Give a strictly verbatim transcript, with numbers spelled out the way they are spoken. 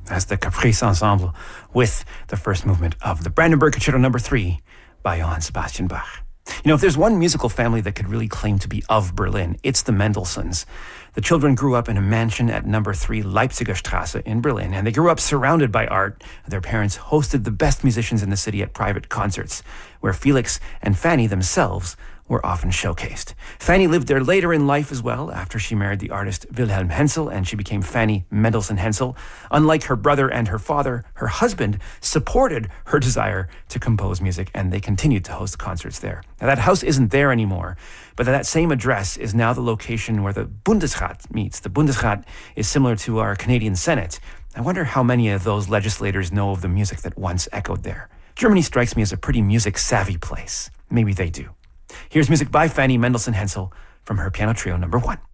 as the Caprice Ensemble with the first movement of the Brandenburg Concerto number three by Johann Sebastian Bach. You know, if there's one musical family that could really claim to be of Berlin, it's the Mendelssohns. The children grew up in a mansion at number three Leipziger Strasse in Berlin, and they grew up surrounded by art. Their parents hosted the best musicians in the city at private concerts, where Felix and Fanny themselves were often showcased. Fanny lived there later in life as well, after she married the artist Wilhelm Hensel, and she became Fanny Mendelssohn Hensel. Unlike her brother and her father, her husband supported her desire to compose music, and they continued to host concerts there. Now, that house isn't there anymore, but that same address is now the location where the Bundesrat meets. The Bundesrat is similar to our Canadian Senate. I wonder how many of those legislators know of the music that once echoed there. Germany strikes me as a pretty music-savvy place. Maybe they do. Here's music by Fanny Mendelssohn Hensel from her piano trio number one.